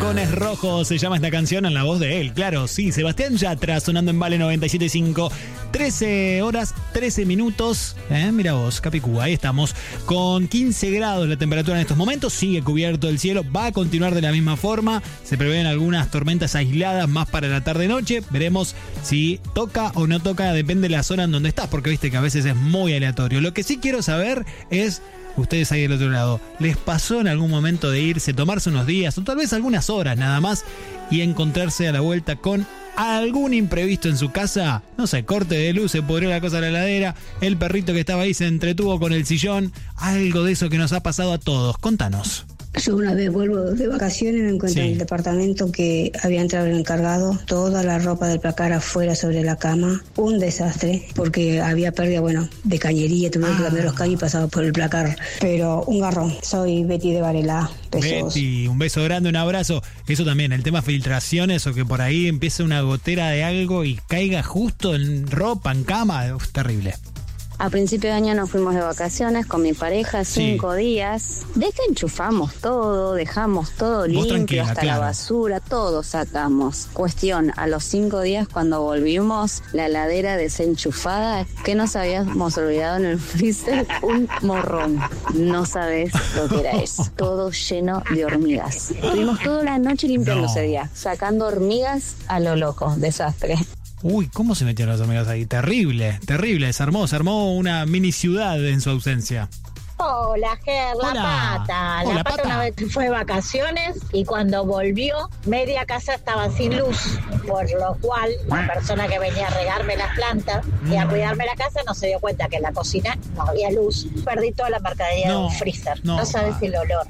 Tacones Rojos se llama esta canción en la voz de él. Claro, sí, Sebastián Yatra sonando en Vale 97.5. 13 horas, 13 minutos. Mira vos, Capicúa, ahí estamos. Con 15 grados la temperatura en estos momentos. Sigue cubierto el cielo. Va a continuar de la misma forma. Se prevén algunas tormentas aisladas más para la tarde-noche. Veremos si toca o no toca. Depende de la zona en donde estás, porque viste que a veces es muy aleatorio. Lo que sí quiero saber es... Ustedes ahí del otro lado, ¿les pasó en algún momento de irse, tomarse unos días o tal vez algunas horas nada más y encontrarse a la vuelta con algún imprevisto en su casa? No sé, corte de luz, se pudrió la cosa de la heladera, el perrito que estaba ahí se entretuvo con el sillón, algo de eso que nos ha pasado a todos. Contanos. Yo una vez vuelvo de vacaciones y me encuentro en el departamento que había entrado el encargado, toda la ropa del placar afuera sobre la cama, un desastre, porque había pérdida, de cañería, tuve que cambiar los caños y pasaba por el placar, pero un garrón. Soy Betty de Varela. Besos. Betty, un beso grande, un abrazo. Eso también, el tema filtraciones o que por ahí empiece una gotera de algo y caiga justo en ropa, en cama, terrible. A principio de año nos fuimos de vacaciones con mi pareja, 5 días. Desenchufamos todo, dejamos todo limpio, hasta la basura, todo sacamos. Cuestión, a los 5 días cuando volvimos, la heladera desenchufada, que nos habíamos olvidado en el freezer, un morrón. No sabes lo que era eso. Todo lleno de hormigas. Estuvimos toda la noche limpiando ese día, sacando hormigas a lo loco, desastre. Uy, ¿cómo se metieron las hormigas ahí? Terrible, terrible. Se armó una mini ciudad en su ausencia. Hola, Ger, la Pata. La Pata una vez fue de vacaciones y cuando volvió, media casa estaba sin luz, por lo cual la persona que venía a regarme las plantas y a cuidarme la casa no se dio cuenta que en la cocina no había luz. Perdí toda la mercadería de un freezer. No sabes el olor.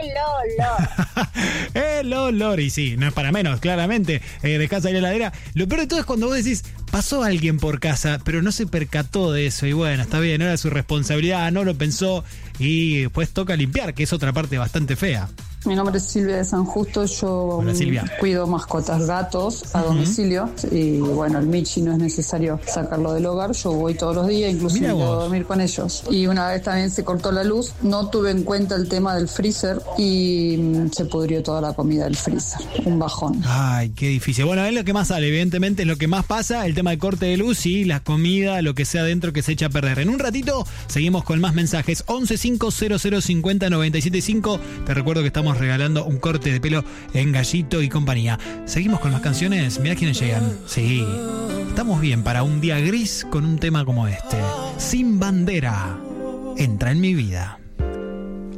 El olor, y sí, no es para menos, claramente. Dejás ahí la heladera. Lo peor de todo es cuando vos decís, pasó alguien por casa, pero no se percató de eso. Y bueno, está bien, no era su responsabilidad, no lo pensó. Y después toca limpiar, que es otra parte bastante fea. Mi nombre es Silvia de San Justo, yo cuido mascotas, gatos a domicilio y el Michi no es necesario sacarlo del hogar, yo voy todos los días, inclusive puedo dormir con ellos. Y una vez también se cortó la luz, no tuve en cuenta el tema del freezer y se pudrió toda la comida del freezer, un bajón. Ay, qué difícil. Bueno, es lo que más sale, evidentemente es lo que más pasa, el tema de corte de luz y la comida, lo que sea dentro que se echa a perder. En un ratito seguimos con más mensajes, 1150050975, te recuerdo que estamos regalando un corte de pelo en Gallito y compañía. Seguimos con más canciones. Mirá quiénes llegan. Sí, estamos bien para un día gris con un tema como este. Sin bandera. Entra en mi vida.